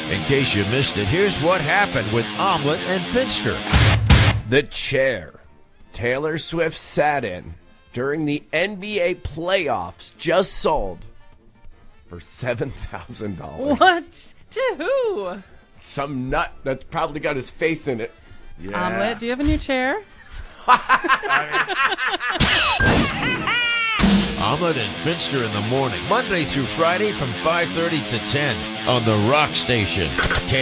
In case you missed it, here's what happened with Omelet and Finster. The chair Taylor Swift sat in during the NBA playoffs just sold for $7,000. What? To who? Some nut that's probably got his face in it. Yeah. Omelet, do you have a new chair? Omelet and Finster in the morning, Monday through Friday from 5:30 to 10 on the Rock Station.